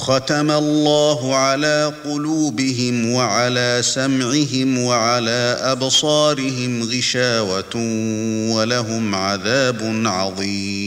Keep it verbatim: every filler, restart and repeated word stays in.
ختم الله على قلوبهم وعلى سمعهم وعلى أبصارهم غشاوة ولهم عذاب عظيم.